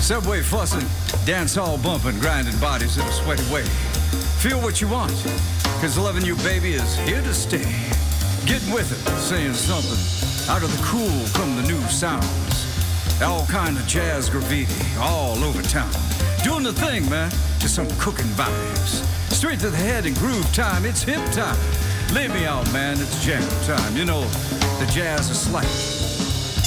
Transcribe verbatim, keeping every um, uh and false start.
Subway fussing, dance hall bumping, grinding bodies in a sweaty way. Feel what you want, cause loving you, baby, is here to stay. Getting with it, saying something. Out of the cool come the new sounds. All kind of jazz graffiti all over town. Doing the thing, man, to some cooking vibes. Straight to the head and groove time, it's hip time. Lay me out, man, it's jam time. You know, the jazz is slight.